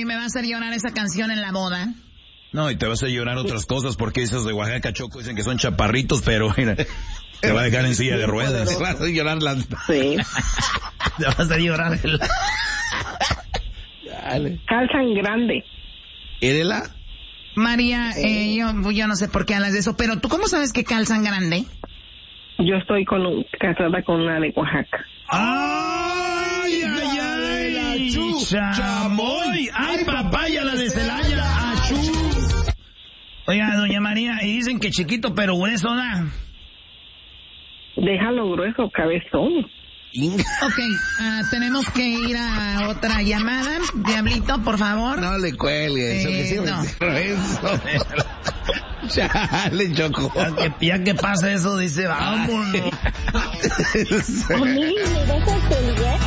me va a hacer llorar esa canción en la boda. No, y te vas a llorar otras cosas porque esos de Oaxaca, Choco, dicen que son chaparritos, pero mira, te va a dejar en silla de ruedas. Te vas a llorar las... Sí. Te vas a llorar. Dale. Calzan grande. ¿Érela? María, yo no sé por qué hablas de eso, pero ¿tú cómo sabes que calzan grande? Yo estoy casada con una de Oaxaca. ¡Ay, ay, ay! ¡Chamoy! ¡Ay, papaya, la de Celaya! ¡Achú! Oiga, doña María, y dicen que chiquito pero grueso, ¿da? Déjalo grueso, cabezón. Ok, tenemos que ir a otra llamada. Diablito, por favor. No le cuelgues. No. Eso. Chale, Choco. Ya que pasa eso, dice, vámonos. A mí me vas a colgar.